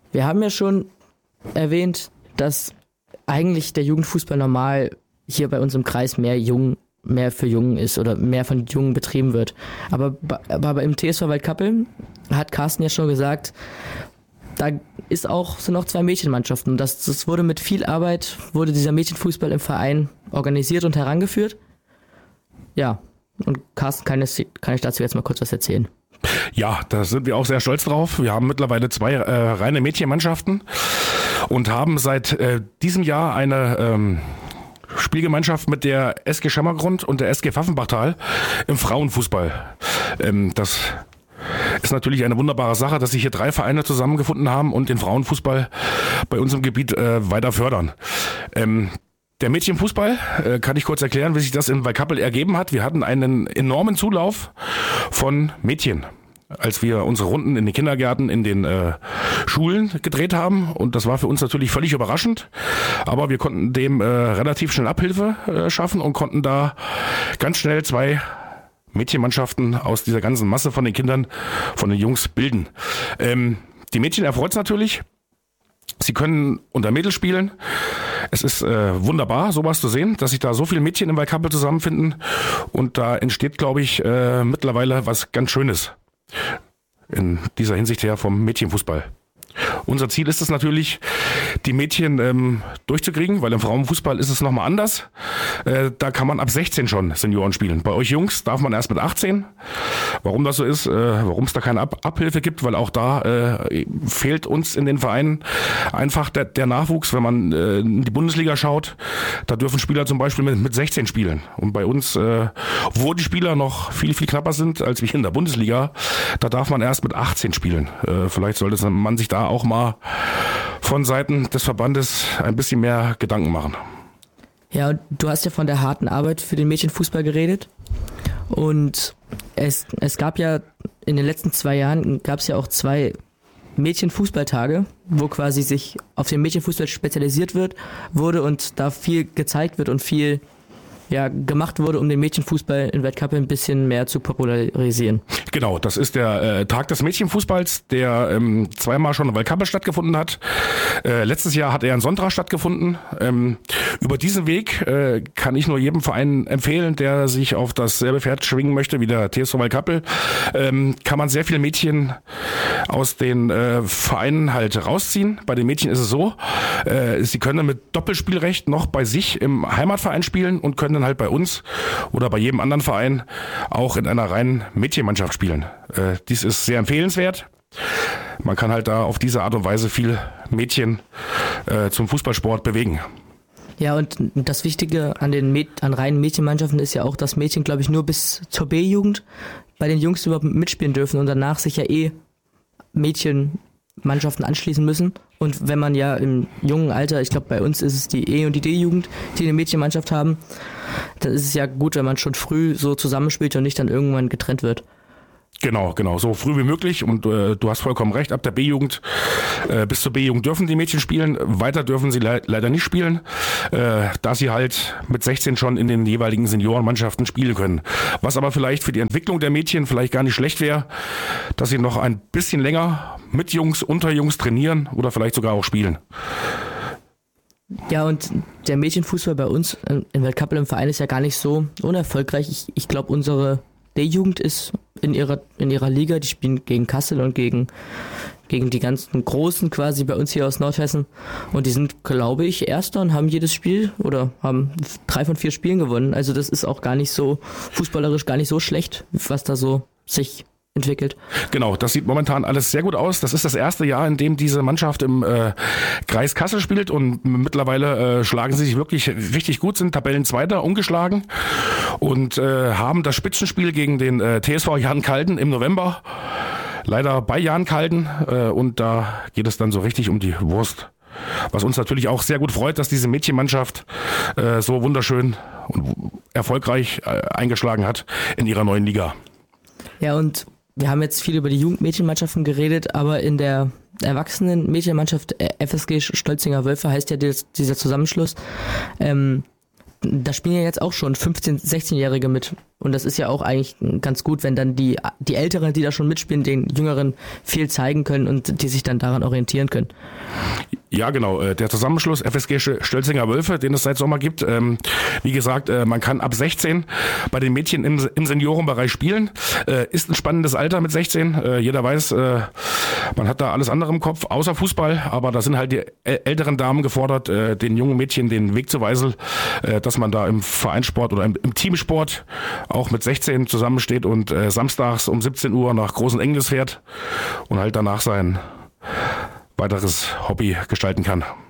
Wir haben ja schon erwähnt, dass eigentlich der Jugendfußball normal hier bei uns im Kreis mehr für Jungen ist oder mehr von Jungen betrieben wird. Aber im TSV Waldkappel hat Carsten ja schon gesagt, da sind auch 2 Mädchenmannschaften. Das wurde mit viel Arbeit, wurde dieser Mädchenfußball im Verein organisiert und herangeführt. Ja, und Carsten, kann ich dazu jetzt mal kurz was erzählen? Ja, da sind wir auch sehr stolz drauf. Wir haben mittlerweile 2 reine Mädchenmannschaften und haben seit diesem Jahr eine Spielgemeinschaft mit der SG Schemmergrund und der SG Pfaffenbachtal im Frauenfußball. Das ist natürlich eine wunderbare Sache, dass sich hier 3 Vereine zusammengefunden haben und den Frauenfußball bei uns im Gebiet weiter fördern. Der Mädchenfußball, kann ich kurz erklären, wie sich das in Waldkappel ergeben hat. Wir hatten einen enormen Zulauf von Mädchen, als wir unsere Runden in den Kindergärten, in den Schulen gedreht haben. Und das war für uns natürlich völlig überraschend. Aber wir konnten dem relativ schnell Abhilfe schaffen und konnten da ganz schnell 2 Mädchenmannschaften aus dieser ganzen Masse von den Kindern, von den Jungs bilden. Die Mädchen erfreut es natürlich. Sie können unter Mädels spielen. Es ist wunderbar, sowas zu sehen, dass sich da so viele Mädchen in Waldkappel zusammenfinden. Und da entsteht, glaube ich, mittlerweile was ganz Schönes in dieser Hinsicht her vom Mädchenfußball. Unser Ziel ist es natürlich, die Mädchen durchzukriegen, weil im Frauenfußball ist es nochmal anders. Da kann man ab 16 schon Senioren spielen. Bei euch Jungs darf man erst mit 18. Warum das so ist, warum es da keine Abhilfe gibt, weil auch da fehlt uns in den Vereinen einfach der Nachwuchs. Wenn man in die Bundesliga schaut, da dürfen Spieler zum Beispiel mit 16 spielen. Und bei uns, wo die Spieler noch viel, viel knapper sind als wie in der Bundesliga, da darf man erst mit 18 spielen. Vielleicht sollte man sich da auch mal von Seiten des Verbandes ein bisschen mehr Gedanken machen. Ja, du hast ja von der harten Arbeit für den Mädchenfußball geredet. Und es gab ja in den letzten 2 Jahren gab es ja auch 2 Mädchenfußballtage, wo quasi sich auf den Mädchenfußball spezialisiert wurde und da viel gezeigt wird und viel gemacht wurde, um den Mädchenfußball in Waldkappel ein bisschen mehr zu popularisieren. Genau, das ist der Tag des Mädchenfußballs, der 2-mal schon in Waldkappel stattgefunden hat. Letztes Jahr hat er in Sonntag stattgefunden. Über diesen Weg kann ich nur jedem Verein empfehlen, der sich auf dasselbe Pferd schwingen möchte wie der TSV Waldkappel. Kann man sehr viele Mädchen aus den Vereinen halt rausziehen. Bei den Mädchen ist es so, sie können mit Doppelspielrecht noch bei sich im Heimatverein spielen und können dann halt bei uns oder bei jedem anderen Verein auch in einer reinen Mädchenmannschaft spielen. Dies ist sehr empfehlenswert. Man kann halt da auf diese Art und Weise viel Mädchen zum Fußballsport bewegen. Ja, und das Wichtige an reinen Mädchenmannschaften ist ja auch, dass Mädchen, glaube ich, nur bis zur B-Jugend bei den Jungs überhaupt mitspielen dürfen und danach sich ja Mädchenmannschaften anschließen müssen. Und wenn man ja im jungen Alter, ich glaube bei uns ist es die E- und die D-Jugend, die eine Mädchenmannschaft haben, dann ist es ja gut, wenn man schon früh so zusammenspielt und nicht dann irgendwann getrennt wird. Genau, so früh wie möglich und du hast vollkommen recht, ab der B-Jugend bis zur B-Jugend dürfen die Mädchen spielen, weiter dürfen sie leider nicht spielen, da sie halt mit 16 schon in den jeweiligen Seniorenmannschaften spielen können. Was aber vielleicht für die Entwicklung der Mädchen vielleicht gar nicht schlecht wäre, dass sie noch ein bisschen länger mit Jungs, unter Jungs trainieren oder vielleicht sogar auch spielen. Ja, und der Mädchenfußball bei uns in Waldkappel im Verein ist ja gar nicht so unerfolgreich. Ich glaube, unsere D-Jugend ist in ihrer Liga, die spielen gegen Kassel und gegen die ganzen Großen quasi bei uns hier aus Nordhessen. Und die sind, glaube ich, Erster und haben jedes Spiel oder haben 3 von 4 Spielen gewonnen. Also das ist auch gar nicht so, fußballerisch gar nicht so schlecht, was da so sich entwickelt. Genau, das sieht momentan alles sehr gut aus. Das ist das erste Jahr, in dem diese Mannschaft im Kreis Kassel spielt und mittlerweile schlagen sie sich wirklich richtig gut, sind Tabellenzweiter, ungeschlagen und haben das Spitzenspiel gegen den TSV Jan Kalden im November. Leider bei Jan Kalden und da geht es dann so richtig um die Wurst. Was uns natürlich auch sehr gut freut, dass diese Mädchenmannschaft so wunderschön und erfolgreich eingeschlagen hat in ihrer neuen Liga. Ja, und wir haben jetzt viel über die Jugendmädchenmannschaften geredet, aber in der Erwachsenen-Mädchenmannschaft FSG Stolzinger Wölfe heißt ja dieser Zusammenschluss. da spielen ja jetzt auch schon 15-, 16-Jährige mit. Und das ist ja auch eigentlich ganz gut, wenn dann die Älteren, die da schon mitspielen, den Jüngeren viel zeigen können und die sich dann daran orientieren können. Ja, genau. Der Zusammenschluss FSG Stölzinger Wölfe, den es seit Sommer gibt. Wie gesagt, man kann ab 16 bei den Mädchen im Seniorenbereich spielen. Ist ein spannendes Alter mit 16. Jeder weiß, man hat da alles andere im Kopf, außer Fußball. Aber da sind halt die älteren Damen gefordert, den jungen Mädchen den Weg zu weisen, dass man da im Vereinssport oder im Teamsport auch mit 16 zusammensteht und samstags um 17 Uhr nach Großen Engels fährt und halt danach sein weiteres Hobby gestalten kann.